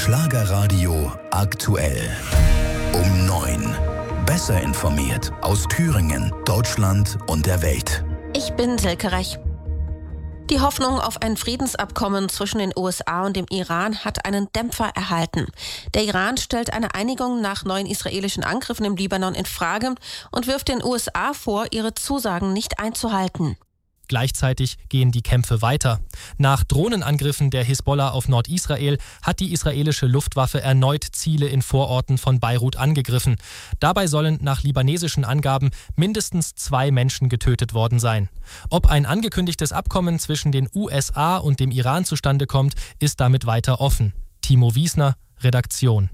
Schlagerradio aktuell. Um 9. Besser informiert aus Thüringen, Deutschland und der Welt. Ich bin Silke Rech. Die Hoffnung auf ein Friedensabkommen zwischen den USA und dem Iran hat einen Dämpfer erhalten. Der Iran stellt eine Einigung nach neuen israelischen Angriffen im Libanon in Frage und wirft den USA vor, ihre Zusagen nicht einzuhalten. Gleichzeitig gehen die Kämpfe weiter. Nach Drohnenangriffen der Hisbollah auf Nordisrael hat die israelische Luftwaffe erneut Ziele in Vororten von Beirut angegriffen. Dabei sollen nach libanesischen Angaben mindestens 2 Menschen getötet worden sein. Ob ein angekündigtes Abkommen zwischen den USA und dem Iran zustande kommt, ist damit weiter offen. Timo Wiesner, Redaktion.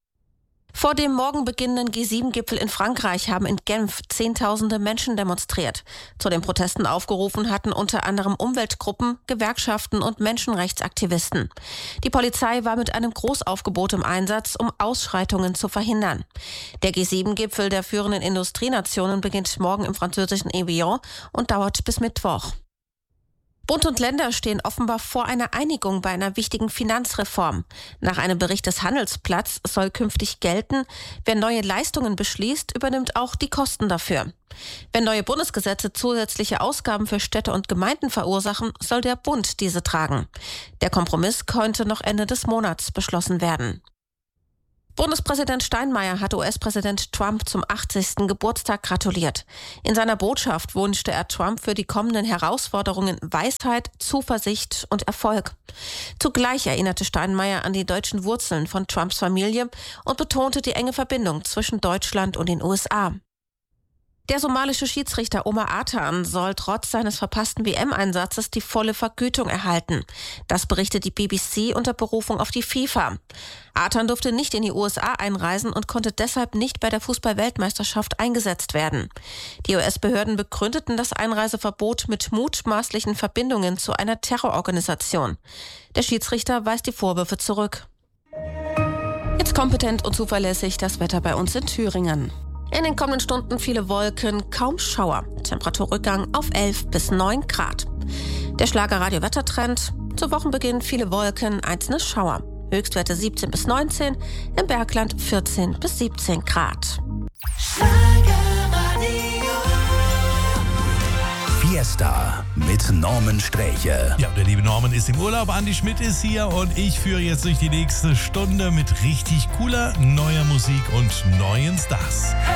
Vor dem morgen beginnenden G7-Gipfel in Frankreich haben in Genf Zehntausende Menschen demonstriert. Zu den Protesten aufgerufen hatten unter anderem Umweltgruppen, Gewerkschaften und Menschenrechtsaktivisten. Die Polizei war mit einem Großaufgebot im Einsatz, um Ausschreitungen zu verhindern. Der G7-Gipfel der führenden Industrienationen beginnt morgen im französischen Evian und dauert bis Mittwoch. Bund und Länder stehen offenbar vor einer Einigung bei einer wichtigen Finanzreform. Nach einem Bericht des Handelsblatts soll künftig gelten, wer neue Leistungen beschließt, übernimmt auch die Kosten dafür. Wenn neue Bundesgesetze zusätzliche Ausgaben für Städte und Gemeinden verursachen, soll der Bund diese tragen. Der Kompromiss könnte noch Ende des Monats beschlossen werden. Bundespräsident Steinmeier hat US-Präsident Trump zum 80. Geburtstag gratuliert. In seiner Botschaft wünschte er Trump für die kommenden Herausforderungen Weisheit, Zuversicht und Erfolg. Zugleich erinnerte Steinmeier an die deutschen Wurzeln von Trumps Familie und betonte die enge Verbindung zwischen Deutschland und den USA. Der somalische Schiedsrichter Omar Atan soll trotz seines verpassten WM-Einsatzes die volle Vergütung erhalten. Das berichtet die BBC unter Berufung auf die FIFA. Atan durfte nicht in die USA einreisen und konnte deshalb nicht bei der Fußball-Weltmeisterschaft eingesetzt werden. Die US-Behörden begründeten das Einreiseverbot mit mutmaßlichen Verbindungen zu einer Terrororganisation. Der Schiedsrichter weist die Vorwürfe zurück. Jetzt kompetent und zuverlässig das Wetter bei uns in Thüringen. In den kommenden Stunden viele Wolken, kaum Schauer. Temperaturrückgang auf 11 bis 9 Grad. Der Schlagerradio-Wettertrend. Zu Wochenbeginn viele Wolken, einzelne Schauer. Höchstwerte 17 bis 19, im Bergland 14 bis 17 Grad. Fiesta mit Norman Sträche. Ja, der liebe Norman ist im Urlaub, Andi Schmidt ist hier und ich führe jetzt durch die nächste Stunde mit richtig cooler neuer Musik und neuen Stars.